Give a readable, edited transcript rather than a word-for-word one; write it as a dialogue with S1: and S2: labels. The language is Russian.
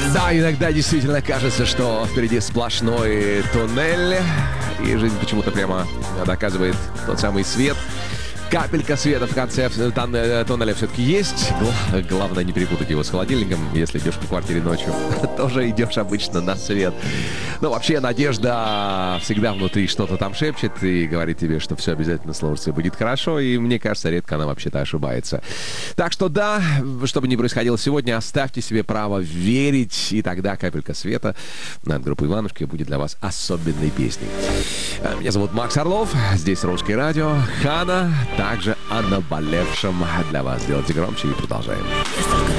S1: Да, иногда действительно кажется, что впереди сплошной туннель, и жизнь почему-то прямо доказывает тот самый свет. Капелька света в конце туннеля все-таки есть. Главное не перепутать его с холодильником. Если идешь по квартире ночью, тоже идешь обычно на свет. Но вообще надежда всегда внутри что-то там шепчет и говорит тебе, что все обязательно сложится и будет хорошо. И мне кажется, редко она вообще-то ошибается. Так что да, что бы ни происходило сегодня, оставьте себе право верить. И тогда капелька света над группой Иванушки будет для вас особенной песней. Меня зовут Макс Орлов. Здесь Русское радио. Хана. Также о наболевшем для вас. Сделайте громче и продолжаем.